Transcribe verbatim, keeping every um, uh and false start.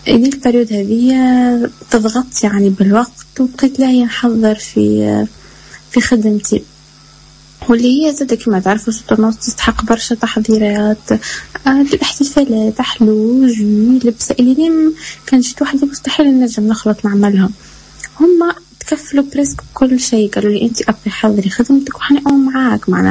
دي البريود هذه تضغط يعني بالوقت، وبقيت لا نحضر في في خدمتي، واللي هي زادة كما تعرفوا سوبرماركت تستحق برشا تحضيرات، الاحتفالات، حلو جوي لبسة اللي كان جيت وحدي مستحيل نجم نخلط نعملهم. هما تكفلوا بريسك كل شيء، قالوا لي انت ابي حضري خدمتك وحنقوم معاك معنا